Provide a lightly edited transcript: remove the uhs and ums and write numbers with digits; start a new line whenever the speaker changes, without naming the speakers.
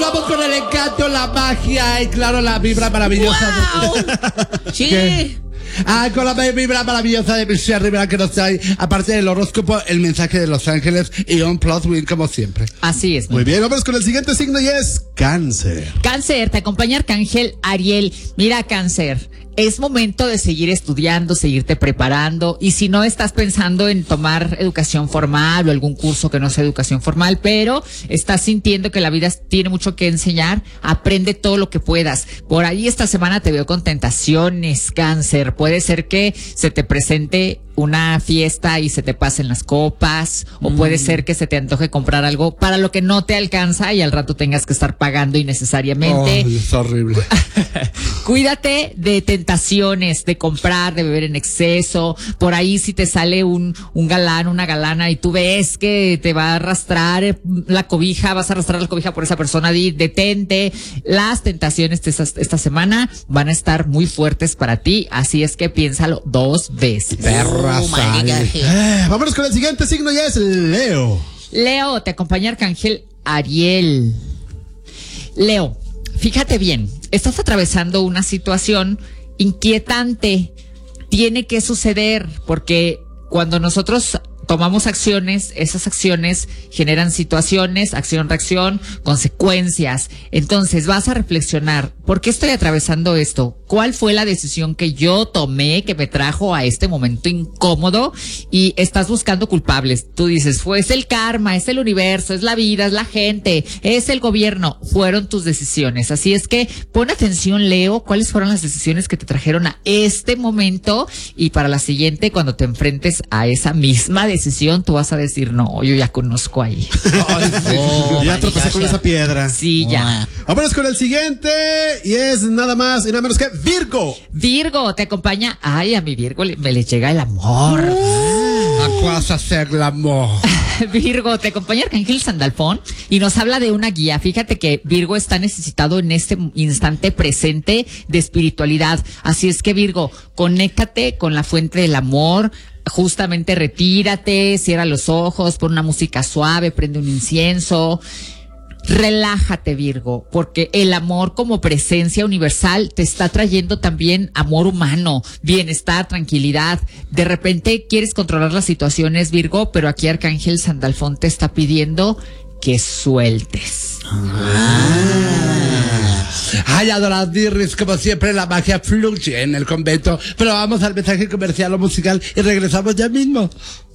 vamos con el encanto, la magia y claro, la vibra maravillosa.
¡Wow! Sí.
¿Qué? Con la vibra maravillosa de Michelle Rivera que nos trae, aparte del horóscopo, el mensaje de Los Ángeles y un plot win como siempre.
Así es.
Muy bien, vamos con el siguiente signo y es Cáncer.
Cáncer, te acompaña Arcángel Ariel. Mira, Cáncer, es momento de seguir estudiando, seguirte preparando, y si no estás pensando en tomar educación formal o algún curso que no sea educación formal, pero estás sintiendo que la vida tiene mucho que enseñar, aprende todo lo que puedas. Por ahí esta semana te veo con tentaciones, Cáncer. Puede ser que se te presente una fiesta y se te pasen las copas, o puede ser que se te antoje comprar algo para lo que no te alcanza y al rato tengas que estar pagando innecesariamente.
Oh, es horrible.
Cuídate de tentaciones, de comprar, de beber en exceso. Por ahí si te sale un galán, una galana y tú ves que te va a arrastrar la cobija, vas a arrastrar la cobija por esa persona, detente. Las tentaciones de esta semana van a estar muy fuertes para ti, así es que piénsalo 2 veces.
Vámonos con el siguiente signo y es Leo.
Leo, te acompaña Arcángel Ariel. Leo, fíjate bien, estás atravesando una situación inquietante. Tiene que suceder porque cuando nosotros tomamos acciones, esas acciones generan situaciones, acción-reacción, consecuencias. Entonces vas a reflexionar, ¿por qué estoy atravesando esto? ¿Cuál fue la decisión que yo tomé que me trajo a este momento incómodo? Y estás buscando culpables. Tú dices, es el karma, es el universo, es la vida, es la gente, es el gobierno. Fueron tus decisiones. Así es que pon atención, Leo, cuáles fueron las decisiones que te trajeron a este momento, y para la siguiente, cuando te enfrentes a esa misma decisión, tú vas a decir, no, yo ya conozco ahí.
Ya tropecé con esa piedra.
Sí, ya.
Vámonos con el siguiente y es nada más y nada menos que Virgo.
Virgo, te acompaña. Ay, a mi Virgo me le llega el amor.
¿A cuál vas a hacer el amor?
Virgo, te acompaña Arcángel Sandalfón y nos habla de una guía. Fíjate que Virgo está necesitado en este instante presente de espiritualidad. Así es que, Virgo, conéctate con la fuente del amor. Justamente retírate, cierra los ojos, pon una música suave, prende un incienso. Relájate, Virgo, porque el amor como presencia universal te está trayendo también amor humano, bienestar, tranquilidad. De repente quieres controlar las situaciones, Virgo, pero aquí Arcángel Sandalfón te está pidiendo que sueltes.
Ay, adoradirris, como siempre la magia fluye en el convento. Pero vamos al mensaje comercial o musical y regresamos ya mismo.